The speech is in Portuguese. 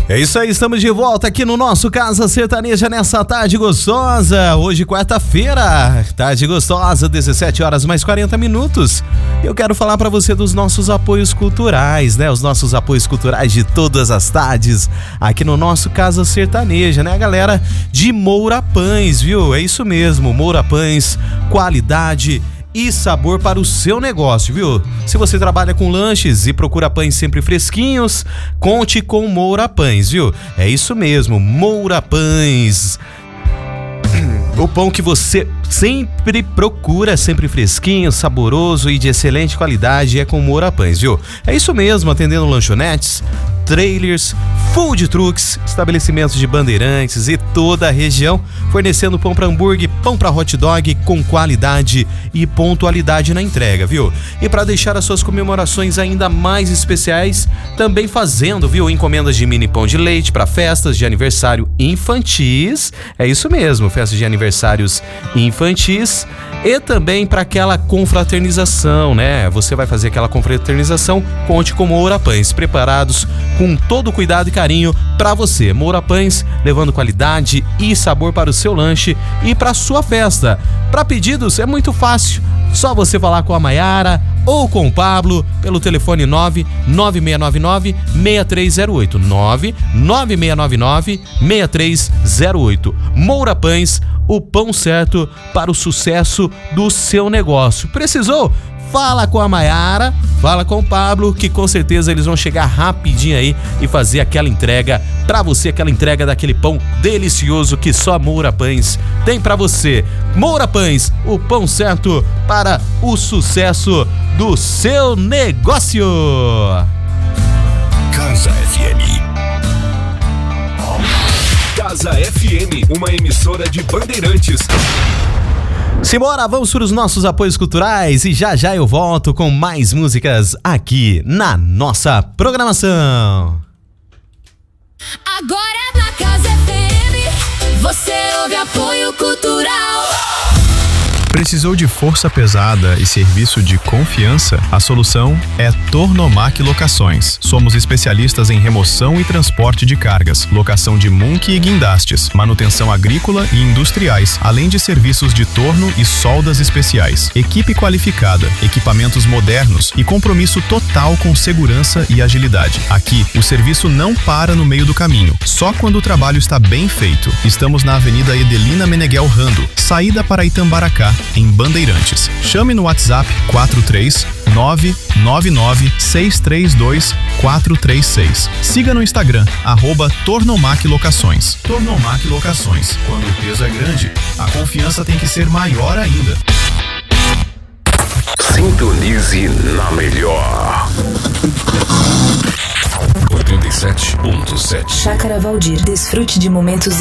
É isso aí, estamos de volta aqui no nosso Casa Sertaneja nessa tarde gostosa. Hoje, quarta-feira, tarde gostosa, 17 horas mais 40 minutos. Eu quero falar pra você dos nossos apoios culturais, né? Os nossos apoios culturais de todas as tardes aqui no nosso Casa Sertaneja, né, galera? De Moura Pães, viu? É isso mesmo, Moura Pães, qualidade e sabor para o seu negócio, viu? Se você trabalha com lanches e procura pães sempre fresquinhos, conte com Moura Pães, viu? É isso mesmo, Moura Pães. O pão que você sempre procura, sempre fresquinho, saboroso e de excelente qualidade, é com Moura Pães, viu? É isso mesmo, atendendo lanchonetes, trailers, food trucks, estabelecimentos de Bandeirantes e toda a região, fornecendo pão para hambúrguer, pão para hot dog com qualidade e pontualidade na entrega, viu? E para deixar as suas comemorações ainda mais especiais, também fazendo, viu, encomendas de mini pão de leite para festas de aniversário infantis, é isso mesmo, festas de aniversários infantis e também para aquela confraternização, né? Você vai fazer aquela confraternização, conte com Moura Pães, preparados com todo cuidado e carinho para você. Moura Pães, levando qualidade e sabor para o seu lanche e para sua festa. Para pedidos é muito fácil, só você falar com a Maiara ou com o Pablo pelo telefone 99699-6308. 99699-6308. Moura Pães, o pão certo para o sucesso do seu negócio. Precisou? Fala com a Maiara, fala com o Pablo, que com certeza eles vão chegar rapidinho aí e fazer aquela entrega pra você, aquela entrega daquele pão delicioso que só Moura Pães tem pra você. Moura Pães, o pão certo para o sucesso do seu negócio. Casa FM. Casa FM, uma emissora de Bandeirantes. Simbora, vamos para os nossos apoios culturais e já já eu volto com mais músicas aqui na nossa programação. Agora na Casa FM, você ouve apoio cultural. Precisou de força pesada e serviço de confiança? A solução é Tornomac Locações. Somos especialistas em remoção e transporte de cargas, locação de munque e guindastes, manutenção agrícola e industriais, além de serviços de torno e soldas especiais. Equipe qualificada, equipamentos modernos e compromisso total com segurança e agilidade. Aqui, o serviço não para no meio do caminho, só quando o trabalho está bem feito. Estamos na Avenida Edelina Meneghel Rando, saída para Itambaracá, em Bandeirantes. Chame no WhatsApp 439-632-436. Siga no Instagram, @Tornomac Locações. Tornomac Locações. Quando o peso é grande, a confiança tem que ser maior ainda. Sintonize na melhor 87.7. Chácara Valdir. Desfrute de momentos